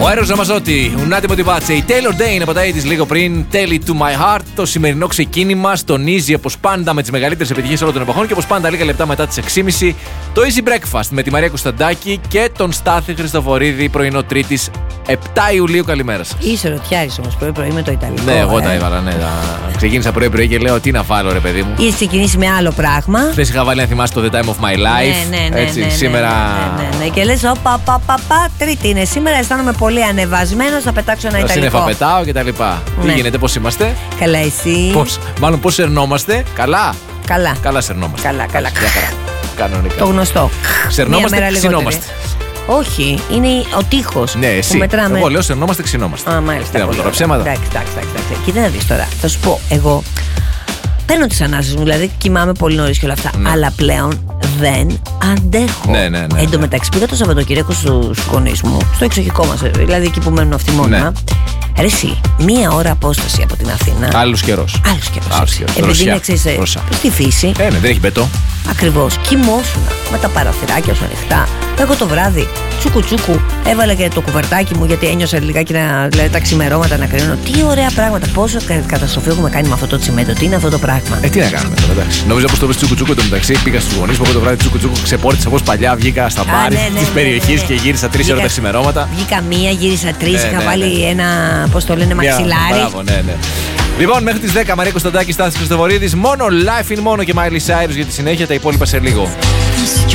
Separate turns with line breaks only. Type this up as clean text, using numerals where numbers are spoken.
Ο Έρος Ραμαζότη, Unati Motivazzi, η Taylor Dane από τα 80's λίγο πριν, Tell It To My Heart. Το σημερινό ξεκίνημα τονίζει όπως πάντα με τις μεγαλύτερες επιτυχίες όλων των εποχών και όπως πάντα λίγα λεπτά μετά τις 6.30 το Easy Breakfast με τη Μαρία Κωνσταντάκη και τον Στάθη Χριστοφορίδη, πρωινό Τρίτης 7 Ιουλίου. Καλημέρα σας.
Είσαι ρωτιάρης όμως πρωί-πρωί με το Ιταλικό.
Ναι, εγώ τα έβαλα, ναι. Ξεκίνησα πρωί-πρωί και λέω τι να βάλω, ρε παιδί μου.
Είσαι ξεκινήσει με άλλο πράγμα.
Χθες είχα βάλει, αν θυμάσαι, το The Time of My Life.
Ναι,
σήμερα.
Ναι. Και λες, Τρίτη είναι σήμερα, αισθάνομαι πολύ ανεβασμένος, θα πετάξω ένα Ιταλικό.
Σύννεφα πετάω και τα λοιπά. Τι γίνεται, πώς είμαστε?
Καλά, εσύ?
Πώς σερνόμαστε? Καλά. Καλά σερνόμαστε.
Καλά.
Κανονικά.
Το γνωστό.
Σερνόμαστε, ξυνόμαστε.
Όχι, είναι ο τείχος.
Ναι, εσύ.
Που μετράμε.
Εγώ λέω σερνόμαστε, ξυνόμαστε.
Α, μάλιστα.
Τι να πω τώρα, ψέματα.
Εντάξει. Κοίτα να δεις τώρα. Θα σου πω, εγώ παίρνω τις ανάσες μου, δηλαδή κοιμάμαι πολύ νωρίς και όλα αυτά.
Ναι.
Αλλά πλέον δεν αντέχω.
Ναι.
Εν τω μεταξύ πήγα το Σαββατοκύριακο στους γονείς μου, στο εξοχικό μας, δηλαδή εκεί που μένουν αυτοί μόνα.
Ναι.
Ρε εσύ, μία ώρα απόσταση από την Αθήνα.
Άλλος καιρός.
Επειδή είναι εξής, στη φύση.
Ναι, δεν έχει μπετό.
Ακριβώς. Κοιμόσουνα με τα παραθυράκια σου ανοιχτά. Εγώ το βράδυ, τσούκου, έβαλα και το κουβερτάκι μου γιατί ένιωσα λιγάκι δηλαδή, τα ξημερώματα να κρίνω. Τι ωραία πράγματα. Πόσο καταστροφή έχουμε κάνει με αυτό το τσιμέντο. Τι είναι αυτό το πράγμα.
Τι να κάνουμε τώρα, εντάξει. Νόμιζα πως το πες τσούκου το μεταξύ. Πήγα στους γονείς μου εγώ το βράδυ τσούκου, ξεπόρτισα όπως παλιά. Βγήκα στα μπάρ της περιοχής και γύρισα 3 ώρες τα ξημερώματα.
Βγήκα μία, γύρισα 3. Είχα βάλει ένα, πώς το λένε, μαξιλάρι.
Μπράβο, ναι. Λοιπόν, μέχρι τις 10 Μαρία Κωνσταντάκη, Στάθης Χριστοφορίδης. Μόνο live in μόνο και Miley Cyrus για τη συνέχεια. Τα υπόλοιπα σε λίγο.